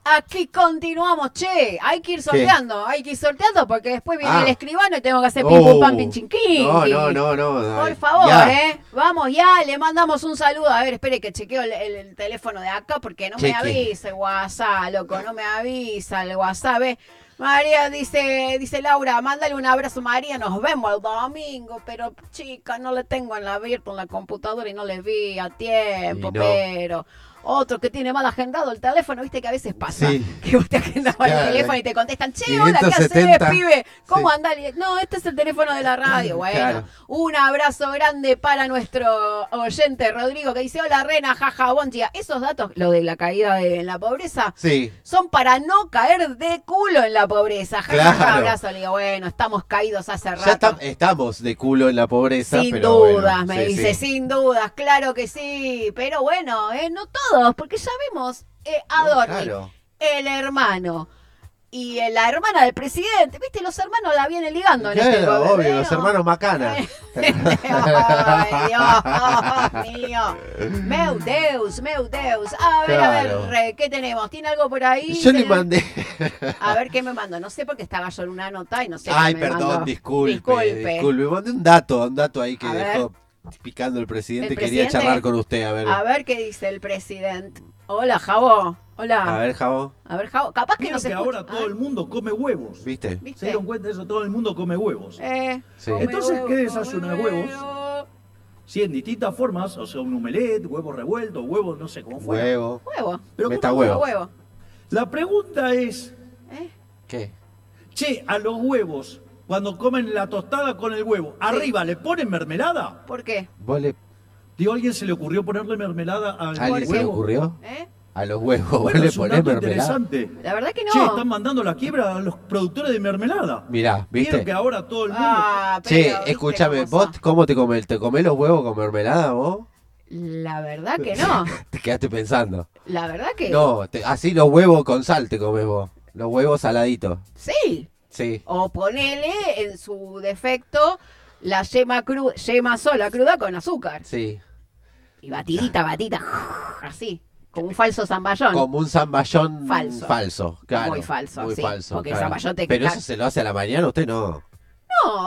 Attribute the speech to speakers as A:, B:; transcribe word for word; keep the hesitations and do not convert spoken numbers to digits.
A: Aquí continuamos, che. Hay que ir sorteando, ¿Qué? hay que ir sorteando porque después viene ah. el escribano y tengo que hacer pim pum pam pim chinquín.
B: No, no, no, no.
A: Por favor, ya. eh. Vamos ya, le mandamos un saludo. A ver, espere que chequeo el, el, el teléfono de acá porque no Cheque. me avisa el WhatsApp, loco, no me avisa el WhatsApp, ¿eh? María dice, dice Laura, mándale un abrazo María, nos vemos el domingo, pero chica, no le tengo en la abierto en la computadora y no le vi a tiempo, no. pero... Otro que tiene mal agendado el teléfono, viste que a veces pasa, sí. que vos te agendas mal claro. el teléfono y te contestan, che, hola, ¿qué haces, pibe? ¿Cómo sí. andás? No, este es el teléfono de la radio. Bueno, claro. un abrazo grande para nuestro oyente Rodrigo que dice, hola Rena, jaja, buen día. Esos datos, lo de la caída de, en la pobreza,
B: sí.
A: son para no caer de culo en la pobreza. Jaja, claro. ja, abrazo, le digo, bueno, estamos caídos hace rato.
B: Ya está, estamos de culo en la pobreza.
A: Sin
B: pero
A: dudas,
B: bueno,
A: me
B: sí,
A: dice,
B: sí.
A: sin dudas, claro que sí, pero bueno, eh, no todo. Porque ya vemos eh, a
B: no,
A: dormir
B: claro.
A: el hermano y eh, la hermana del presidente. ¿Viste? Los hermanos la vienen ligando
B: claro,
A: en este
B: obvio,
A: gobierno.
B: los hermanos Macana.
A: Ay, Dios mío. Meu Deus, meu Deus. A ver, claro. a ver, ¿qué tenemos? ¿Tiene algo por ahí?
B: Yo le mandé.
A: A ver, ¿qué me mandó? No sé porque estaba yo en una nota y no sé
B: Ay,
A: qué me
B: perdón,
A: mandó.
B: disculpe,
A: disculpe.
B: disculpe. Me mandé un dato, un dato ahí que
A: a
B: dejó... Ver. Picando el presidente,
A: ¿El
B: quería
A: presidente?
B: charlar con usted, a ver.
A: A ver qué dice el presidente. Hola, Javo. Hola.
B: A ver, Javo.
A: A ver, Javo. Capaz que
C: Creo
A: no se
C: que
A: escucha.
C: ahora todo el mundo come huevos.
B: ¿Viste?
A: ¿Viste?
C: ¿Se dieron cuenta de eso? Todo el mundo come huevos.
A: Eh,
B: sí.
C: Entonces,
A: huevo,
C: ¿qué desayuna huevos?
A: huevo.
C: Sí, en distintas formas, o sea, un omelette, huevos revueltos, huevos, no sé cómo fuera.
B: Huevo.
A: Huevo.
C: Pero
B: Meta
C: ¿cómo
B: huevo.
A: huevo.
C: La pregunta es,
A: ¿Eh?
B: ¿Qué?
C: che, a los huevos, cuando comen la tostada con el huevo, ¿arriba le ponen mermelada?
A: ¿Por qué?
B: ¿Vos le...
C: Digo, ¿a alguien se le ocurrió ponerle mermelada al
B: ¿A alguien se le
C: huevo?
B: ocurrió?
A: ¿Eh?
B: A los huevos, ¿vos
C: Bueno,
B: le
C: es un
B: ponés
C: dato
B: mermelada?
C: interesante.
A: La verdad que no.
C: Che, están mandando la quiebra a los productores de mermelada.
B: Mirá, ¿viste?
C: Vieron que ahora todo el mundo...
A: Ah, pero,
B: Che,
A: ¿viste
B: escúchame,
A: cómo
B: ¿vos cómo te comés? ¿Te comés los huevos con mermelada vos?
A: La verdad que no.
B: Te quedaste pensando.
A: La verdad que
B: No, te, así los huevos con sal te comés vos. Los huevos saladitos.
A: Sí.
B: Sí.
A: O ponele en su defecto la yema cruda, yema sola cruda con azúcar.
B: Sí.
A: Y batidita, batita, así, como un falso zamballón.
B: Como un zamballón
A: falso.
B: Falso, claro.
A: Muy falso,
B: Muy
A: sí,
B: falso.
A: porque
B: claro.
A: el zamballón te
B: Pero
A: ca-
B: eso se lo hace a la mañana, usted no.
A: No,